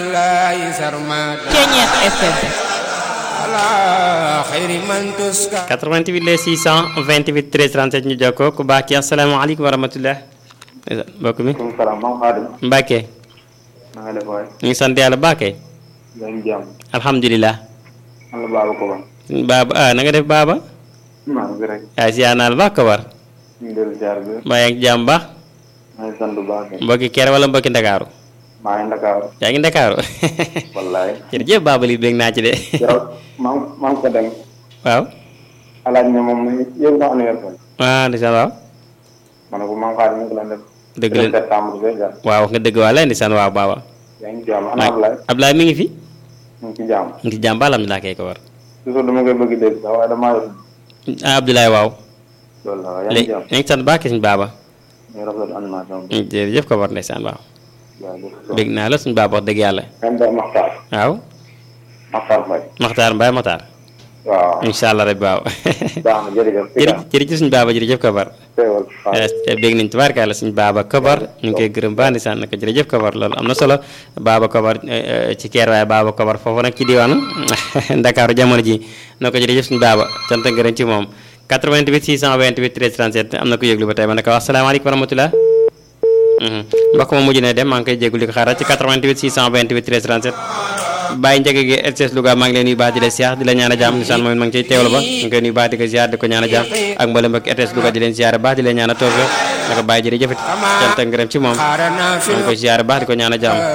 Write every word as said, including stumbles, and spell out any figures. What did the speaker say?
Ceeñeex F M quatre-vingt-huit les six cent vingt-huit treize trente-sept ñu jokkoo ku baax ki asalaamaaleykum wa rahmatulah. mbokk mi. Mbacke. na nga def waay. ñu ngi sant yàlla Mbacke. yaa ngi jàmm. alhamdulilah. man la Baba Kobar. Baba ah na nga def Baba. maa ngi fi rek. ay siyaar naa la baax Kobar. ñu ngi dellu ziar bi. mbaa yaa ngi jàmm baax. maa ngi sant bu baax. mbokki kere wala mbokki Ndakaaru. maa ngi Ndakaaru. yaa ngi Ndakaaru. wallaay. jërëjëf Baba lii bég naa ci de. yow maa ngi maa ngi ko dem. waaw. alaaj ne moom yëg na anniversaire. ah ndeysaan waaw. ma ne ko maa ngi xaar ñu ngi la def. dëgg la septembre bi jaar. waaw nga dëgg waa lay ndeysaan waaw Baba. yaa ngi jàmm ana Ablaye. Ablaye mi ngi fi. mu ngi ci jàmm. mu ngi ci jàmm ba alhamdulilah kay ko war. toujours dama koy bëgg dégg sax waaye damaa yor. ah Abdoulaye waaw. loolu la waaw yaa ngi léegi jàmm. ñu ngi sant baax suñu Baba. ñu rafetlu animation bi. jërëjëf ko war ndeysaan waaw. waaw bég naa la suñu Baba wax dëgg yàlla. même ba Maxtaar. waaw. Maxtaar Mbaye. Maxtaar Mbaye Maxtaar. waaw. incha allah rek waaw. baax na jërëjëf. jërëjëf jërëjëf suñu Baba jërëjëf Kobar. teewal bég nañ tubaarkàlla suñu Baba Kobar ñu ngi koy gërëm baa ndeysaan nag jërëjëf Kobar loolu am na solo Baba Kobar ci keer waaye Baba Kobar foofu nag ci diwaanu Ndakaaru jamono ji na ko jërëjëf suñu Baba sant ak gërëm ci moom quatre-vingt-huit six cent vingt-huit treize trente-sept am na ko yëglu ba tey ma ne ko wax salaamaaleykum wa rahmatulah mbokk ma mujj ne dem maa ngi koy jégalu di ko xaaral ci quatre-vingt-huit six cent vingt-huit treize trente-sept Baye Ndiaga gi R C S Louga maa ngi leen nuyu baax di la siyaar di la ñaan a jàmm nisaan moom it ma ngi ciy teewlu ba ñu ngi koy nuyu baax di ko siyaar di ko ñaan a jàmm ak mboolem ak R C S Louga di leen siyaar baax di leen ñaan a toog na ko Baye jërëjëf sant ak ngërëm ci moom maa ngi koy siyaar baax di ko ñaan a jàmm